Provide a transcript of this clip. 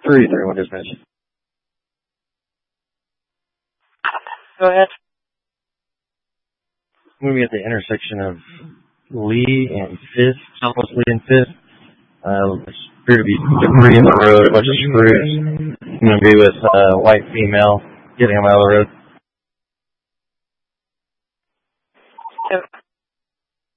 331 dispatch. Go ahead. I'm going to be at the intersection of Lee and Fifth, Southwest Lee and Fifth. There's appear to be debris in the road, a bunch of screws. I'm going to be with a white female getting him out of the road.